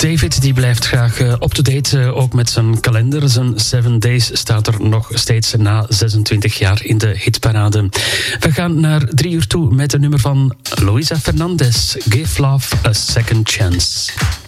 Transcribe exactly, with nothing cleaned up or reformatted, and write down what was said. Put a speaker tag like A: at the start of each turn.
A: David die blijft graag uh, up-to-date, uh, ook met zijn kalender. Zijn Seven Days staat er nog steeds na zesentwintig jaar in de hitparade. We gaan naar drie uur toe met een nummer van Luisa Fernandez, Give Love a Second Chance.